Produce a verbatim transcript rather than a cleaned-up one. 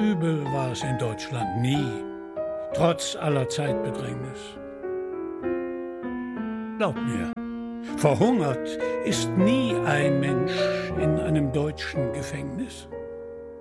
übel war es in Deutschland nie, trotz aller Zeitbedrängnis. Glaub mir, verhungert ist nie ein Mensch in einem deutschen Gefängnis.